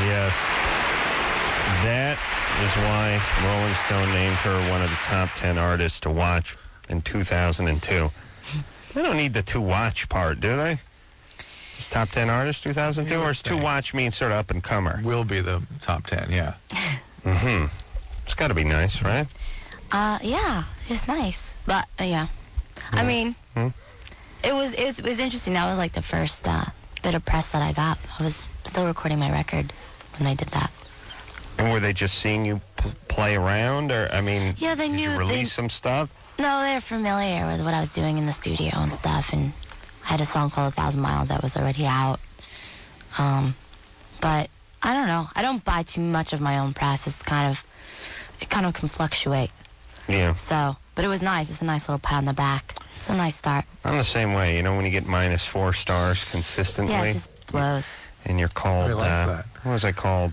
Yes. That is why Rolling Stone named her one of the top 10 artists to watch in 2002. They don't need the to watch part, do they? It's top 10 artists 2002, or is to watch mean sort of up and comer? Will be the top 10, yeah. Mm-hmm. It's got to be nice, right? Yeah, it's nice. But, yeah. I mean, it was interesting. That was like the first bit of press that I got. I was still recording my record when they did that. And were they just seeing you play around? Or, I mean, yeah, they knew. Did you release some stuff? No, they're familiar with what I was doing in the studio and stuff. And I had a song called 1,000 Miles that was already out. But I don't know. I don't buy too much of my own press. It kind of can fluctuate. Yeah. So, but it was nice. It's a nice little pat on the back. It's a nice start. I'm the same way. You know, when you get -4 stars consistently. Yeah, it just blows. And you're called, that. what was I called?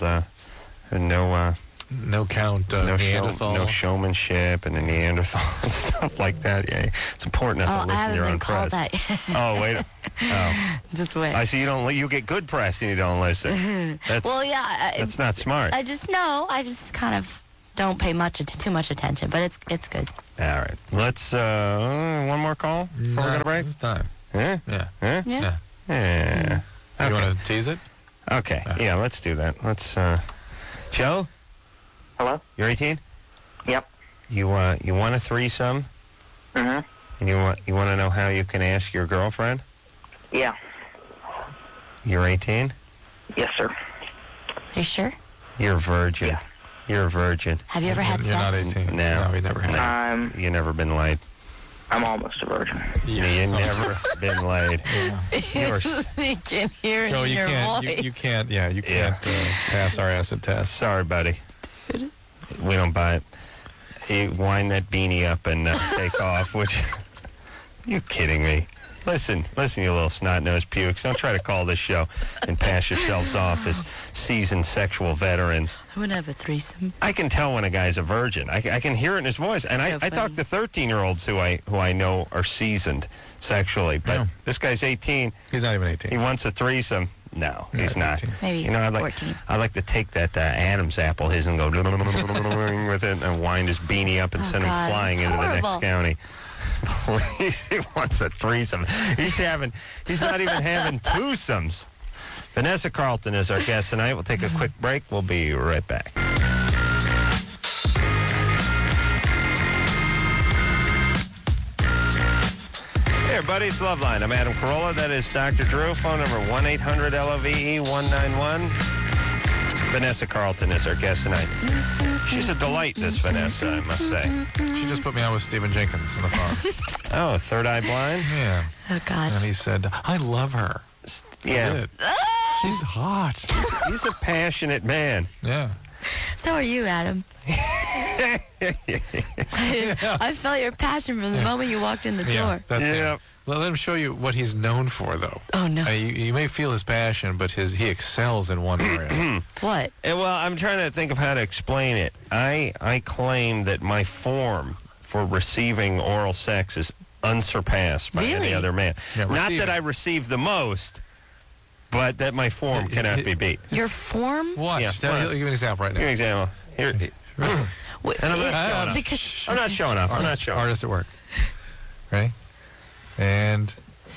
No count, Neanderthal. No showmanship and a Neanderthal and stuff like that. Yeah, it's important not to listen to your own press. I haven't been called that. Oh, wait. Oh. Just wait. I see you get good press and you don't listen. That's, well, yeah. That's not smart. I just kind of don't pay too much attention, but it's good. All right. Let's, one more call before we go to break? It's time. Yeah? Yeah. Yeah? Yeah. Yeah. You want to tease it? Okay. Yeah, let's do that. Let's, Joe? Hello? You're 18? Yep. You want a threesome? Mm-hmm. And you want to know how you can ask your girlfriend? Yeah. You're 18? Yes, sir. Are you sure? You're a virgin. Yeah. You're a virgin. Have you ever had You're not sex? 18. No. We never had. You never been laid. I'm almost a virgin. You never been laid. You're You can hear it Joe, in you your can't. voice. You can't. Yeah, you can't pass our acid test. sorry, buddy. We don't buy it. You wind that beanie up and take off, which... You kidding me? Listen, you little snot-nosed pukes. Don't try to call this show and pass yourselves off as seasoned sexual veterans. I'm going to have a threesome. I can tell when a guy's a virgin. I can hear it in his voice. And So I talk to 13-year-olds who I know are seasoned sexually. But Yeah. this guy's 18. He's not even 18. He wants a threesome. No, he's not. 18. Maybe I'd 14. like to take that Adam's apple his and go with it and wind his beanie up and send him God, flying that's into the next horrible. county. He wants a threesome. He's not even having twosomes. Vanessa Carlton is our guest tonight. We'll take a quick break. We'll be right back. Hey, everybody, it's Loveline. I'm Adam Carolla. That is Dr. Drew. Phone number 1-800-LOVE-191. Vanessa Carlton is our guest tonight. She's a delight, this Vanessa, I must say. She just put me on with Stephen Jenkins on the phone. Oh, Third Eye Blind? Yeah. Oh, gosh. And he said, I love her. Yeah. Did. She's hot. He's a passionate man. Yeah. So are you, Adam. I felt your passion from the moment you walked in the Yeah, door. that's Yep. it. Well, let him show you what he's known for, though. Oh, no. You may feel his passion, but he excels in one area. What? Well, I'm trying to think of how to explain it. I claim that my form for receiving oral sex is unsurpassed by any Really? other man. Yeah, Not receiving. that I receive the most, but that my form cannot be beat. Your form? Watch. Yeah. I'll give you an example right Give me an now. example. Here. Wait, And I'm not showing off. because I'm not showing off. I'm not showing off. Artist at work. Ready? And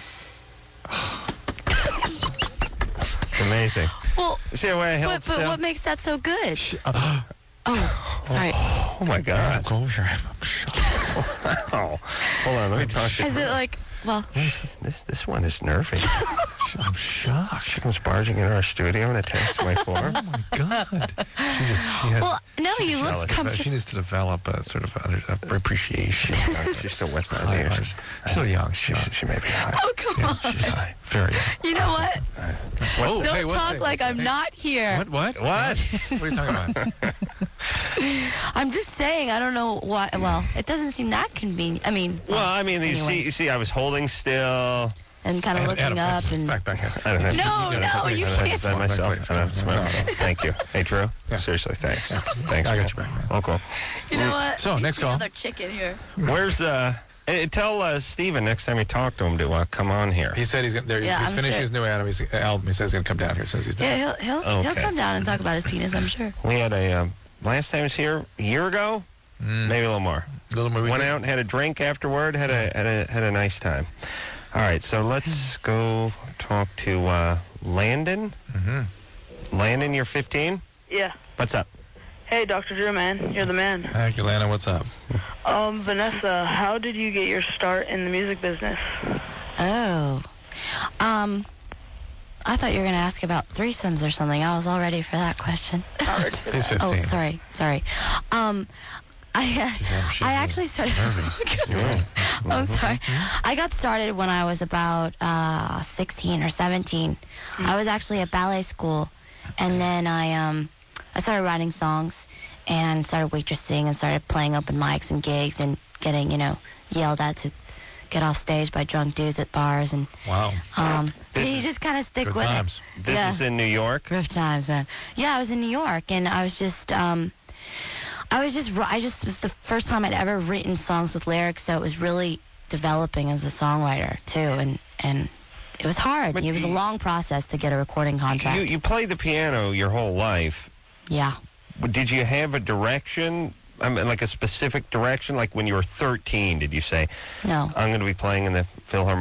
It's amazing. well, See the way I held but still? what makes that so good? Oh, sorry. Oh, my God. go over here. I'm shocked. Oh, hold on. Let me talk to Is it like? Well, This one is nervy. I'm shocked. She comes barging into our studio and attacks my form. Oh my God. well, no, you look jealous. comfortable. She needs to develop a sort of appreciation. She's still wet High behind the ears. artist. So young. She may be high. Oh, come on. She's high. Very young. You know what? Oh, Don't hey, what talk thing? like I'm not here. What? What? What are you talking about? I'm just saying, I don't know why. Well, it doesn't seem that convenient. I mean, Well, I mean, anyway. you see, I was holding still. and kind of looking Adam, up and. back here. I don't have No, no, you I don't have can't. to that myself. I don't have to smile. Thank you. Hey, Drew. Yeah. Seriously, thanks. Thanks. I got you back, man. Oh, cool. You know what? So, next call. Another chicken here. Where's Hey, tell Steven next time you talk to him to come on here. He said he's Yeah, I'm finishing sure. his new album. He says he's going to come down here as soon as he's done. Yeah, he'll Okay. come down and talk about his penis, I'm sure. We had last time he was here a year ago, maybe a little more. Little movie. Went out and had a drink afterward. Had a nice time. All right, so let's go talk to Landon. Mm-hmm. Landon, you're 15. Yeah. What's up? Hey, Dr. Drew, man. You're the man. Thank you, Lana. What's up? Vanessa, how did you get your start in the music business? Oh. I thought you were going to ask about threesomes or something. I was all ready for that question. He's 15. Oh, sorry. I actually started. I'm sorry. I got started when I was about 16 or 17. I was actually at ballet school, and then I started writing songs and started waitressing and started playing open mics and gigs and getting yelled at to get off stage by drunk dudes at bars and Wow. you just kind of stick Good with times. it. This is in New York. Rough times, man. Yeah, I was in New York, and I was just it was the first time I'd ever written songs with lyrics, so it was really developing as a songwriter too, and it was hard. But It was a long process to get a recording contract. You played the piano your whole life. Yeah. Did you have a direction? I mean, like a specific direction? Like when you were 13, did you say, No. I'm going to be playing in the Philharmonic?